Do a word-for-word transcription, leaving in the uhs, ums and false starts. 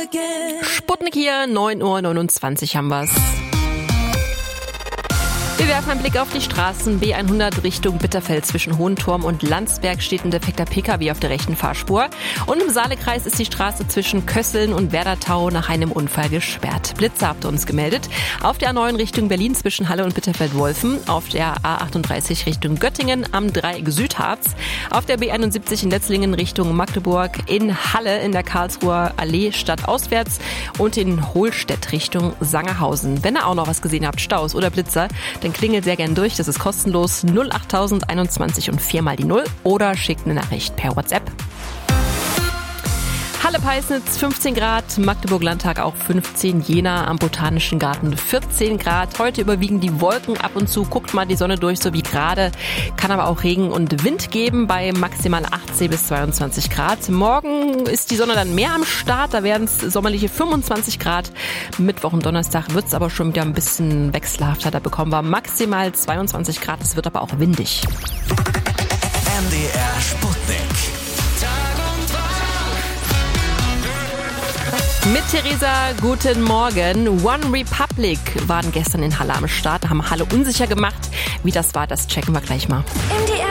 again. Sputnik hier, neun Uhr neunundzwanzig haben wir's. Wir werfen einen Blick auf die Straßen. B hundert Richtung Bitterfeld zwischen Hohenturm und Landsberg steht ein defekter Pkw auf der rechten Fahrspur. Und im Saalekreis ist die Straße zwischen Kösseln und Werdertau nach einem Unfall gesperrt. Blitzer habt ihr uns gemeldet. Auf der A neun Richtung Berlin zwischen Halle und Bitterfeld-Wolfen. Auf der A achtunddreißig Richtung Göttingen am Dreieck Südharz. Auf der B einundsiebzig in Letzlingen Richtung Magdeburg. In Halle in der Karlsruher Allee stadtauswärts. Und in Hohlstedt Richtung Sangerhausen. Wenn ihr auch noch was gesehen habt, Staus oder Blitzer, dann klingelt sehr gern durch, das ist kostenlos null achttausend einundzwanzig und viermal die Null oder schickt eine Nachricht per WhatsApp. Halle-Peisnitz fünfzehn Grad, Magdeburg-Landtag auch fünfzehn, Jena am Botanischen Garten vierzehn Grad. Heute überwiegen die Wolken, ab und zu guckt mal die Sonne durch, so wie gerade. Kann aber auch Regen und Wind geben bei maximal achtzehn bis zweiundzwanzig Grad. Morgen ist die Sonne dann mehr am Start, da werden es sommerliche fünfundzwanzig Grad. Mittwoch und Donnerstag wird es aber schon wieder ein bisschen wechselhafter, da bekommen wir maximal zweiundzwanzig Grad, es wird aber auch windig. M D R Sputnik. Mit Theresa, guten Morgen. One Republic waren gestern in Halle am Start, haben Halle unsicher gemacht. Wie das war, das checken wir gleich mal. Im